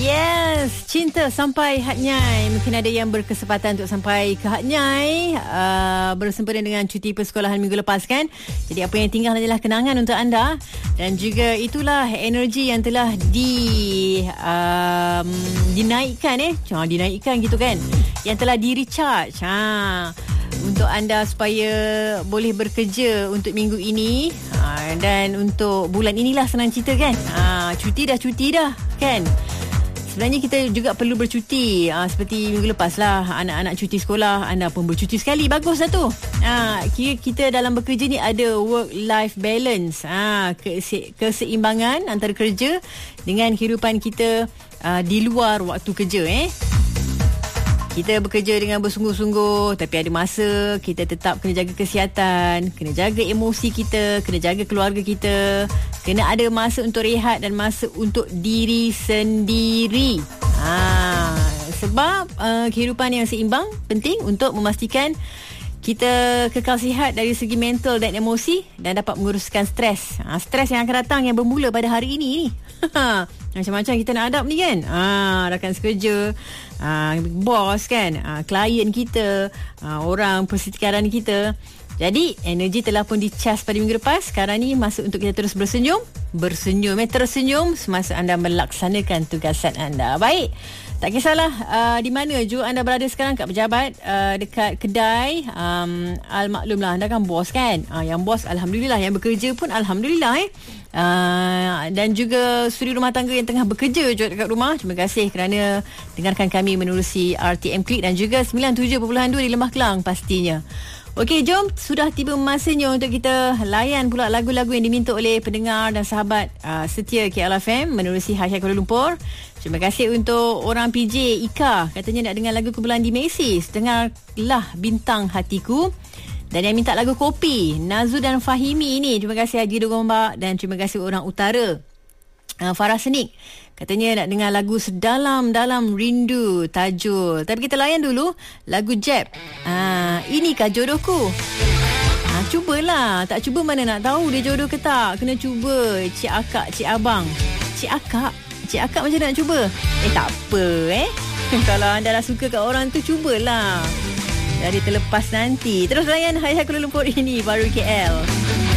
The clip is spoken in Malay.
Yes, cinta sampai Hat Nyai. Mungkin ada yang berkesempatan untuk sampai ke Hat Nyai bersempena dengan cuti persekolahan minggu lepas kan. Jadi apa yang tinggal adalah kenangan untuk anda. Dan juga itulah energi yang telah dinaikkan dinaikkan gitu kan. Yang telah di-recharge untuk anda supaya boleh bekerja untuk minggu ini. Dan untuk bulan inilah senang cerita kan. Cuti dah kan. Sebenarnya kita juga perlu bercuti. Seperti minggu lepas lah, anak-anak cuti sekolah, anda pun bercuti sekali. Bagus lah tu. Kira kita dalam bekerja ni ada work-life balance. Keseimbangan antara kerja dengan kehidupan kita di luar waktu kerja. Kita bekerja dengan bersungguh-sungguh, tapi ada masa kita tetap kena jaga kesihatan, kena jaga emosi kita, kena jaga keluarga kita, kena ada masa untuk rehat dan masa untuk diri sendiri. Sebab kehidupan yang seimbang penting untuk memastikan kita kekal sihat dari segi mental dan emosi dan dapat menguruskan stres. Stres yang akan datang yang bermula pada hari ini ni. Macam-macam kita nak hadap ni kan. Rakan sekerja, bos kan, klien kita, orang persekitaran kita. Jadi energi telah pun dicas pada minggu lepas. Sekarang ni masa untuk kita terus tersenyum semasa anda melaksanakan tugasan anda. Baik, tak kisahlah di mana juga anda berada sekarang, kat pejabat, dekat kedai, al-maklum lah, anda kan bos kan. Yang bos alhamdulillah, yang bekerja pun alhamdulillah dan juga suri rumah tangga yang tengah bekerja juga dekat rumah, terima kasih kerana dengarkan kami menerusi RTM Klik dan juga 97.2 di Lembah Kelang pastinya. Okey, jom, sudah tiba masanya untuk kita layan pula lagu-lagu yang diminta oleh pendengar dan sahabat setia KL FM menerusi Hai Kuala Lumpur. Terima kasih untuk orang PJ Ika, katanya nak dengar lagu kumpulan di Macy's, dengarlah Bintang Hatiku. Dan yang minta lagu Kopi, Nazu dan Fahimi ini, terima kasih Haji Dogombak dan terima kasih orang Utara. Farah Senik katanya nak dengar lagu Sedalam-dalam Rindu, Tajul. Tapi kita layan dulu lagu Jeb. Inikah jodohku? Cubalah. Tak cuba mana nak tahu dia jodoh ke tak. Kena cuba. Cik akak, cik abang. Cik akak macam nak cuba? Tak apa Kalau anda dah suka kat orang tu, cubalah. Dari terlepas nanti. Terus layan Hai Kuala Lumpur ini, baru KL.